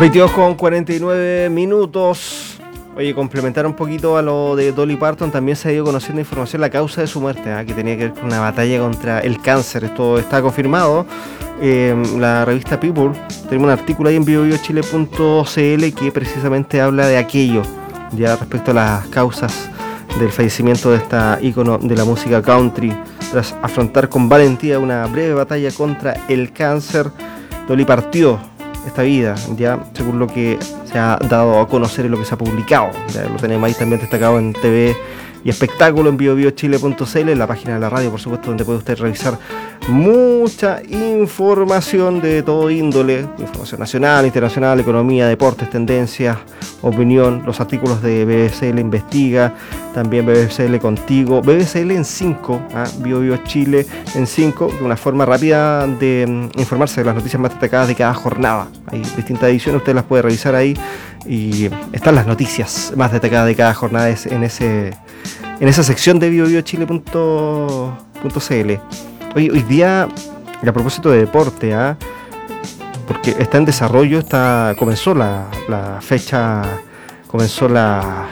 22:49. Oye, complementar un poquito a lo de Dolly Parton, también se ha ido conociendo información la causa de su muerte, que tenía que ver con una batalla contra el cáncer. Esto está confirmado. La revista People, tenemos un artículo ahí en biobiochile.cl que precisamente habla de aquello, ya respecto a las causas del fallecimiento de esta ícono de la música country. Tras afrontar con valentía una breve batalla contra el cáncer, Dolly partió esta vida, ya según lo que se ha dado a conocer y lo que se ha publicado. Ya lo tenemos ahí también destacado en TV y espectáculo en biobiochile.cl, en la página de la radio, por supuesto, donde puede usted revisar mucha información de todo índole, información nacional, internacional, economía, deportes, tendencias, opinión, los artículos de BBCL Investiga, también BBCL Contigo, BBCL en 5, BioBioChile en 5, una forma rápida de informarse de las noticias más destacadas de cada jornada. Hay distintas ediciones, usted las puede revisar ahí y están las noticias más destacadas de cada jornada en esa sección de biobiochile.cl. Hoy día, a propósito de deporte, porque está en desarrollo, comenzó la fecha, comenzó el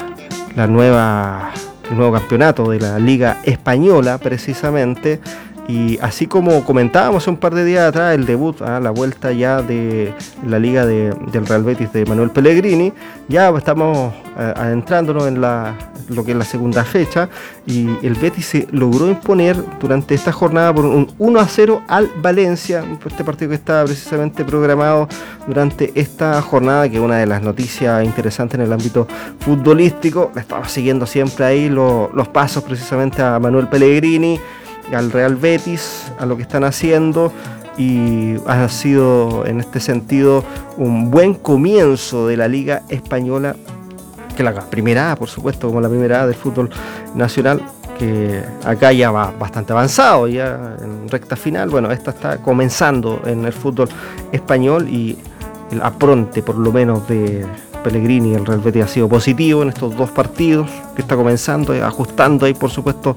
nuevo campeonato de la Liga Española, precisamente. Y así como comentábamos un par de días atrás, el debut, la vuelta ya de la liga del Real Betis de Manuel Pellegrini, ya estamos adentrándonos en lo que es la segunda fecha, y el Betis se logró imponer durante esta jornada por un 1-0 al Valencia, este partido que estaba precisamente programado durante esta jornada, que es una de las noticias interesantes en el ámbito futbolístico. Le estaba siguiendo siempre ahí los pasos precisamente a Manuel Pellegrini, al Real Betis, a lo que están haciendo, y ha sido en este sentido un buen comienzo de la Liga Española, que la primera A, por supuesto, como la primera A del fútbol nacional, que acá ya va bastante avanzado, ya en recta final. Bueno, esta está comenzando en el fútbol español, y el apronte por lo menos de Pellegrini y el Real Betis ha sido positivo en estos dos partidos que está comenzando, ajustando ahí por supuesto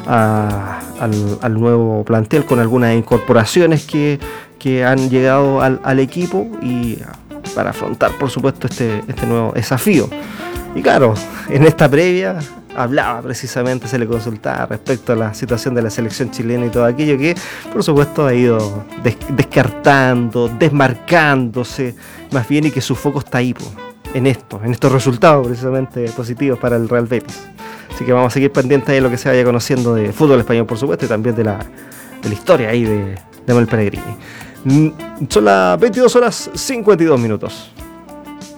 al nuevo plantel, con algunas incorporaciones que han llegado al equipo, y para afrontar por supuesto este nuevo desafío. Y claro, en esta previa hablaba precisamente, se le consultaba respecto a la situación de la selección chilena y todo aquello que por supuesto ha ido descartando, desmarcándose más bien, y que su foco está ahí, en estos resultados precisamente positivos para el Real Betis. Así que vamos a seguir pendientes de lo que se vaya conociendo de fútbol español, por supuesto, y también de la historia ahí de Manuel Pellegrini. Son las 22:52.